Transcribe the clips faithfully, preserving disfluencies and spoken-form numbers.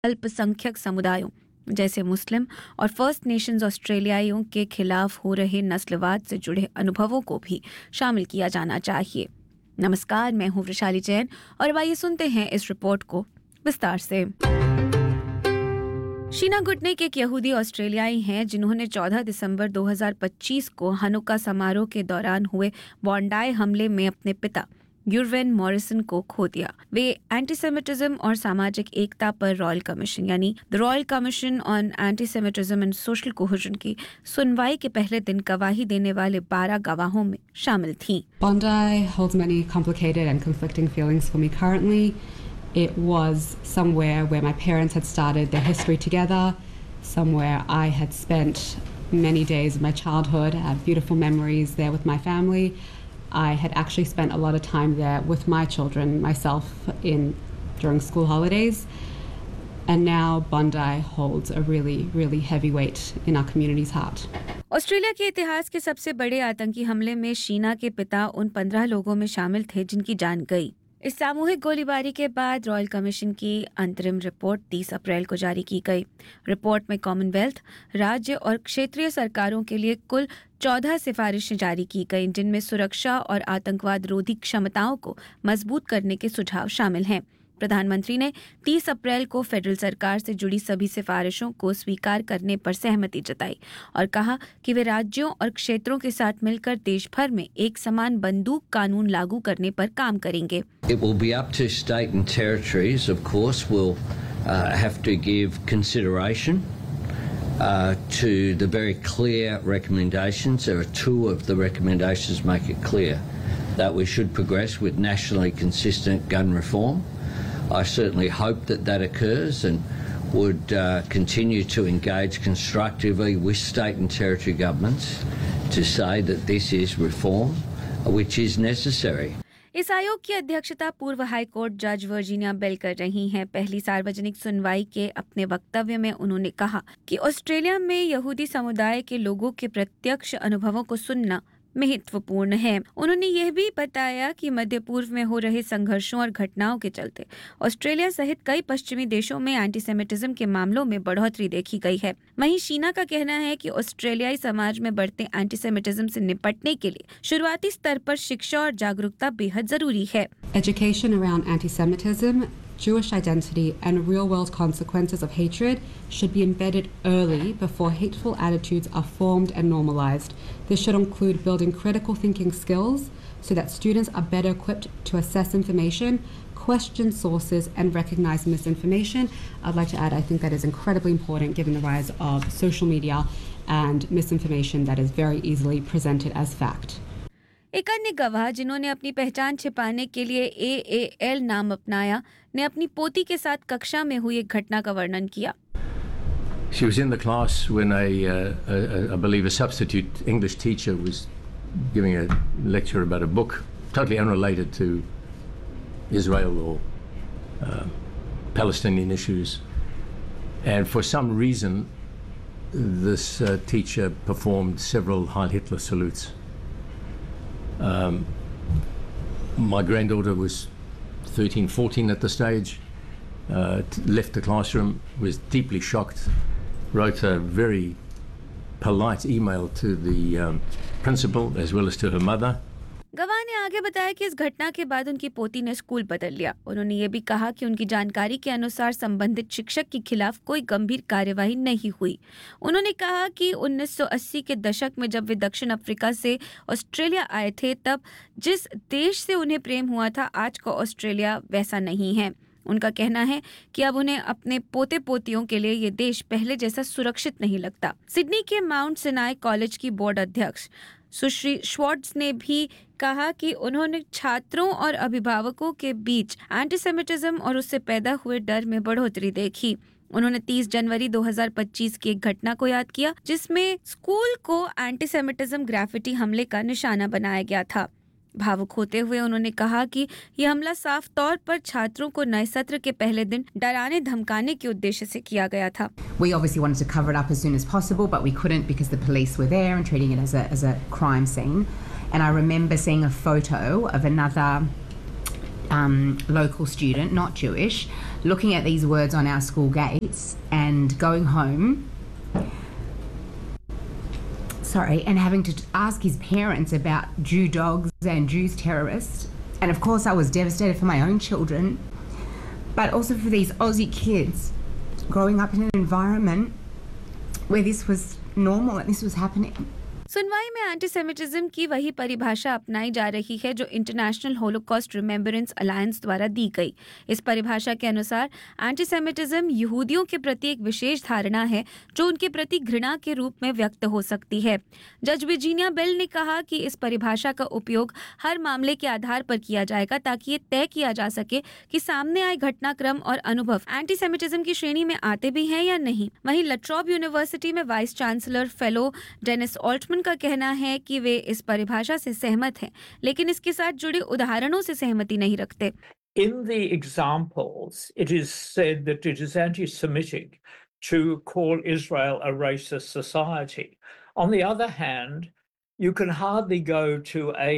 अल्पसंख्यक समुदायों जैसे मुस्लिम और फर्स्ट नेशंस ऑस्ट्रेलियाइयों के खिलाफ हो रहे नस्लवाद से जुड़े अनुभवों को भी शामिल किया जाना चाहिए। नमस्कार, मैं हूं वृशाली जैन और आइए सुनते हैं इस रिपोर्ट को विस्तार से। शीना गुटनिक एक यहूदी ऑस्ट्रेलियाई हैं जिन्होंने चौदह दिसंबर दो हज़ार पच्चीस को हनुक्का समारोह के दौरान हुए बॉन्डाई हमले में अपने पिता यूरवेन मॉरिसन को खो दिया। वे एंटीसेमिटिज्म और सामाजिक एकता पर रॉयल कमीशन यानी the royal commission on antisemitism and social cohesion की सुनवाई के पहले दिन गवाही देने वाले बारह गवाहों में शामिल थीं। Bondi holds many complicated and conflicting feelings for me currently. It was somewhere where my parents had started their history together, somewhere I had spent many days of my childhood, I had beautiful memories there with my family. I had actually spent a lot of time there with my children, myself, in during school holidays. And now Bondi holds a really, really heavy weight in our community's heart. Australia के इतिहास के सबसे बड़े आतंकी हमले में शीना के पिता उन पंद्रह लोगों में शामिल थे जिनकी जान गई। इस सामूहिक गोलीबारी के बाद रॉयल कमीशन की अंतरिम रिपोर्ट तीस अप्रैल को जारी की गई। रिपोर्ट में कॉमनवेल्थ, राज्य और क्षेत्रीय सरकारों के लिए कुल चौदह सिफारिशें जारी की गई, जिनमें सुरक्षा और आतंकवाद रोधी क्षमताओं को मजबूत करने के सुझाव शामिल हैं। प्रधानमंत्री ने तीस अप्रैल को फेडरल सरकार से जुड़ी सभी सिफारिशों को स्वीकार करने पर सहमति जताई और कहा कि वे राज्यों और क्षेत्रों के साथ मिलकर देश भर में एक समान बंदूक कानून लागू करने पर काम करेंगे। It will be up to state and territories, of course, will uh, have to give consideration uh, to the very clear recommendations. There are two of the recommendations make it clear that we should progress with nationally consistent gun reform. I certainly hope that that occurs and would uh, continue to engage constructively with state and territory governments to say that this is reform which is necessary. इस आयोग की अध्यक्षता पूर्व high court जज Virginia bell कर रही हैं। पहली सार्वजनिक सुनवाई के अपने वक्तव्य में उन्होंने कहा कि ऑस्ट्रेलिया में यहूदी समुदाय के लोगों के प्रत्यक्ष अनुभवों को सुनना महत्वपूर्ण है। उन्होंने यह भी बताया कि मध्य पूर्व में हो रहे संघर्षों और घटनाओं के चलते ऑस्ट्रेलिया सहित कई पश्चिमी देशों में एंटीसेमिटिज्म के मामलों में बढ़ोतरी देखी गई है। वहीं शीना का कहना है कि ऑस्ट्रेलियाई समाज में बढ़ते एंटीसेमिटिज्म से निपटने के लिए शुरुआती स्तर पर शिक्षा और जागरूकता बेहद जरूरी है। Education around anti-Semitism, Jewish identity and real-world consequences of hatred should be embedded early before hateful attitudes are formed and normalized. This should include building critical thinking skills so that students are better equipped to assess information, question sources and recognize misinformation. I'd like to add, I think that is incredibly important given the rise of social media and misinformation that is very easily presented as fact. एक अन्य गवाह जिन्होंने अपनी पहचान छिपाने के लिए ए A L नाम अपनाया ने अपनी पोती के साथ कक्षा में हुई एक घटना का वर्णन किया। She was in the class when a, uh, a, a I believe a substitute English teacher was giving a lecture about a book totally unrelated to Israel or uh, Palestinian issues, and for some reason this uh, teacher performed several Heil Hitler salutes. Um, my granddaughter was thirteen, fourteen at the stage, uh, left the classroom, was deeply shocked, wrote a very polite email to the um, principal as well as to her mother. गवाह ने आगे बताया कि इस घटना के बाद उनकी पोती ने स्कूल बदल लिया। उन्होंने ये भी कहा कि उनकी जानकारी के अनुसार संबंधित शिक्षक के खिलाफ कोई गंभीर कार्यवाही नहीं हुई। उन्होंने कहा कि उन्नीस सौ अस्सी के दशक में जब वे दक्षिण अफ्रीका से ऑस्ट्रेलिया आए थे, तब जिस देश से उन्हें प्रेम हुआ था, आज का ऑस्ट्रेलिया वैसा नहीं है। उनका कहना है कि अब उन्हें अपने पोते पोतियों के लिए ये देश पहले जैसा सुरक्षित नहीं लगता। सिडनी के माउंट सिनाई कॉलेज की बोर्ड अध्यक्ष सुश्री श्वार्ट्ज ने भी कहा कि उन्होंने छात्रों और अभिभावकों के बीच एंटीसेमिटिज्म और उससे पैदा हुए डर में बढ़ोतरी देखी। उन्होंने तीस जनवरी दो हज़ार पच्चीस की एक घटना को याद किया जिसमें स्कूल को एंटीसेमिटिज्म ग्राफिटी हमले का निशाना बनाया गया था। भावुक होते हुए उन्होंने कहा कि यह हमला साफ तौर पर छात्रों को नए सत्र के पहले दिन डराने धमकाने के उद्देश्य से किया गया था। We obviously wanted to cover it up as soon as possible, but we couldn't because the police were there and treating it as a as a crime scene. And I remember seeing a photo of another um, local student, not Jewish, looking at these words on our school gates and going home, sorry, and having to ask his parents about Jew dogs and Jews terrorists. And of course, I was devastated for my own children, but also for these Aussie kids growing up in an environment where this was normal and this was happening. सुनवाई में antisemitism की वही परिभाषा अपनाई जा रही है जो इंटरनेशनल होलोकॉस्ट रिमेम्बरेंस अलायंस द्वारा दी गई। इस परिभाषा के अनुसार एंटीसेमिटिज्म यहूदियों के प्रति एक विशेष धारणा है जो उनके प्रति घृणा के रूप में व्यक्त हो सकती है। जज वर्जीनिया बेल ने कहा कि इस परिभाषा का उपयोग हर मामले के आधार पर किया जाएगा ताकि ये तय किया जा सके कि सामने आए घटनाक्रम और अनुभव एंटीसेमिटिज्म की श्रेणी में आते भी हैं या नहीं। वहीं लट्रॉब यूनिवर्सिटी में vice chancellor fellow Dennis Altman का कहना है कि वे इस परिभाषा से सहमत हैं, लेकिन इसके साथ जुड़े उदाहरणों से सहमति नहीं रखते। In the examples, it is said that it is anti-Semitic to call Israel a racist society. On the other hand, you can hardly go to a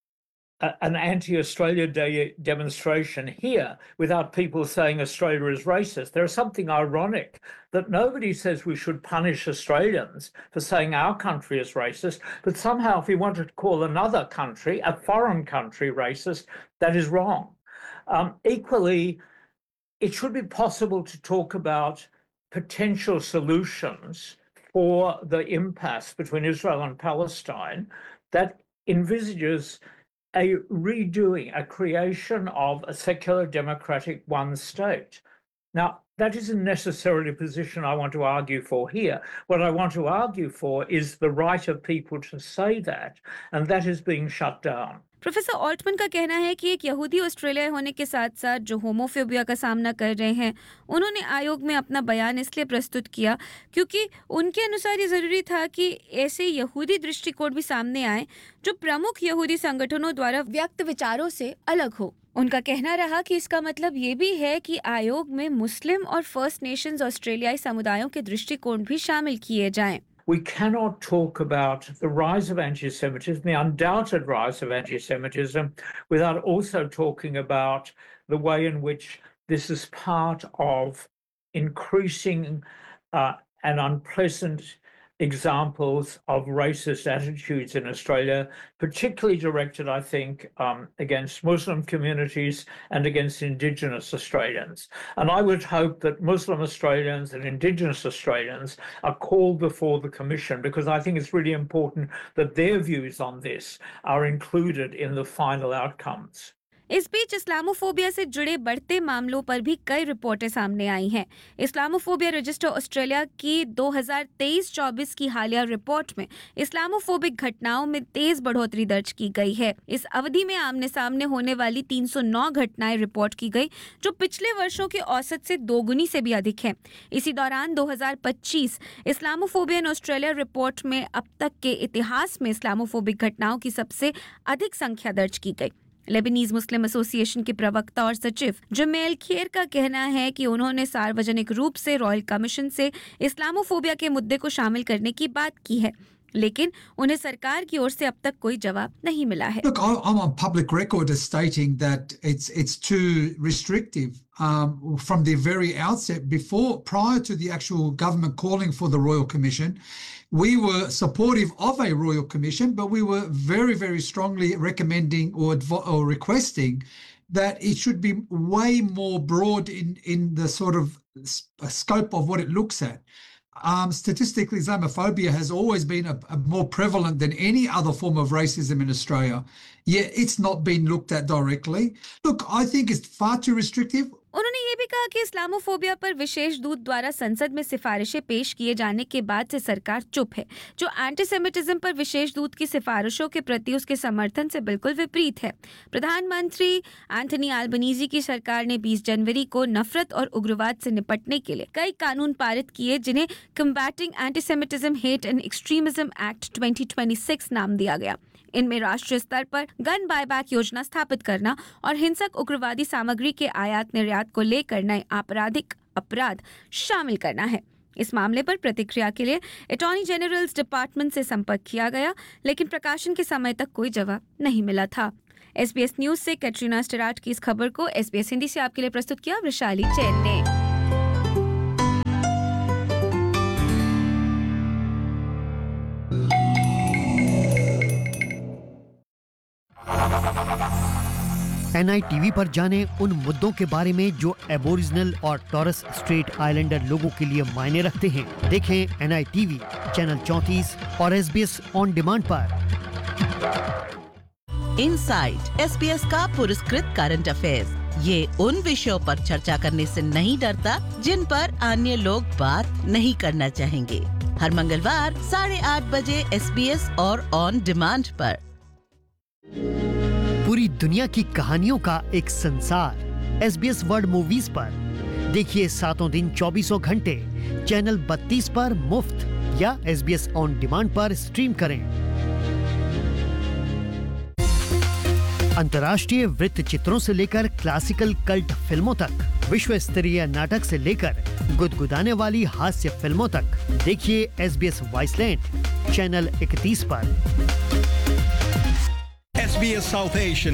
a- an anti-Australia Day demonstration here without people saying Australia is racist. There is something ironic that nobody says we should punish Australians for saying our country is racist, but somehow if we wanted to call another country, a foreign country, racist, that is wrong. Um, equally, it should be possible to talk about potential solutions for the impasse between Israel and Palestine that envisages a redoing, a creation of a secular democratic one state. Now, that isn't necessarily a position I want to argue for here. What I want to argue for is the right of people to say that, and that is being shut down. Professor Altman का कहना है कि एक यहूदी ऑस्ट्रेलियाई होने के साथ साथ जो होमोफोबिया का सामना कर रहे हैं, उन्होंने आयोग में अपना बयान इसलिए प्रस्तुत किया क्योंकि उनके अनुसार ये ज़रूरी था कि ऐसे यहूदी दृष्टिकोण भी सामने आए जो प्रमुख यहूदी संगठनों द्वारा व्यक्त विचारों से अलग हो। उनका कहना रहा कि इसका मतलब ये भी है कि आयोग में मुस्लिम और फर्स्ट नेशंस ऑस्ट्रेलियाई समुदायों के दृष्टिकोण भी शामिल किए जाएं। We cannot talk about the rise of anti-Semitism, the undoubted rise of anti-Semitism, without also talking about the way in which this is part of increasing uh, and unpleasant examples of racist attitudes in Australia, particularly directed, I think, um, against Muslim communities and against Indigenous Australians. And I would hope that Muslim Australians and Indigenous Australians are called before the Commission, because I think it's really important that their views on this are included in the final outcomes. इस बीच Islamophobia से जुड़े बढ़ते मामलों पर भी कई रिपोर्टें सामने आई हैं। इस्लामोफोबिया रजिस्टर ऑस्ट्रेलिया की दो हज़ार तेईस चौबीस की हालिया रिपोर्ट में इस्लामोफोबिक घटनाओं में तेज बढ़ोतरी दर्ज की गई है। इस अवधि में आमने सामने होने वाली तीन सौ नौ घटनाएं रिपोर्ट की गई, जो पिछले वर्षों के औसत से दोगुनी से भी अधिक है। इसी दौरान दो हज़ार पच्चीस इस्लामोफोबिया इन ऑस्ट्रेलिया रिपोर्ट में अब तक के इतिहास में इस्लामोफोबिक घटनाओं की सबसे अधिक संख्या दर्ज की गई। लेबनीज मुस्लिम एसोसिएशन के प्रवक्ता और सचिव जमेल खेर का कहना है कि उन्होंने सार्वजनिक रूप से रॉयल कमीशन से इस्लामोफोबिया के मुद्दे को शामिल करने की बात की है, लेकिन उन्हें सरकार की ओर से अब तक कोई जवाब नहीं मिला है। Look, I- I'm on public record as stating that it's it's too restrictive um, from the very outset. Before, prior to the actual government calling for the Royal Commission, we were supportive of a Royal Commission, but we were very, very strongly recommending or advo- or requesting that it should be way more broad in in the sort of s- scope of what it looks at. Um, statistically, Islamophobia has always been a, a more prevalent than any other form of racism in Australia, yet it's not been looked at directly. Look, I think it's far too restrictive. उन्होंने ये भी कहा कि Islamophobia पर विशेष दूत द्वारा संसद में सिफारिशें पेश किए जाने के बाद से सरकार चुप है, जो एंटीसेमिटिज्म पर विशेष दूत की सिफारिशों के प्रति उसके समर्थन से बिल्कुल विपरीत है। प्रधानमंत्री एंथनी अल्बनीजी की सरकार ने बीस जनवरी को नफरत और उग्रवाद से निपटने के लिए कई कानून पारित किए, जिन्हें combating antisemitism hate and extremism act दो हज़ार छब्बीस नाम दिया गया। इनमें राष्ट्रीय स्तर पर गन बायबैक योजना स्थापित करना और हिंसक उग्रवादी सामग्री के आयात निर्यात को लेकर नए आपराधिक अपराध शामिल करना है। इस मामले पर प्रतिक्रिया के लिए अटॉर्नी जनरल्स डिपार्टमेंट से संपर्क किया गया, लेकिन प्रकाशन के समय तक कोई जवाब नहीं मिला था। एसबीएस न्यूज से कैटरीना स्टराट की इस खबर को एसबीएस हिंदी से आपके लिए प्रस्तुत किया वैशाली जैन ने। एनआईटीवी पर जाने उन मुद्दों के बारे में जो एबोरिजिनल और टॉरस स्ट्रेट आइलैंडर लोगों के लिए मायने रखते हैं। देखें एनआईटीवी चैनल चौंतीस और एसबीएस ऑन डिमांड पर। इनसाइट एसबीएस का पुरस्कृत करंट अफेयर्स, ये उन विषयों पर चर्चा करने से नहीं डरता जिन पर अन्य लोग बात नहीं करना चाहेंगे। हर मंगलवार साढ़े आठ बजे एसबीएस और ऑन डिमांड पर। पूरी दुनिया की कहानियों का एक संसार एसबीएस वर्ल्ड मूवीज पर देखिए सातों दिन चौबीसों घंटे चैनल बत्तीस पर मुफ्त या एसबीएस ऑन डिमांड पर स्ट्रीम करें। अंतर्राष्ट्रीय वृत्त चित्रों से लेकर क्लासिकल कल्ट फिल्मों तक, विश्व स्तरीय नाटक से लेकर गुदगुदाने वाली हास्य फिल्मों तक देखिए एसबीएस वाइसलैंड चैनल इकतीस पर। S B S South Asian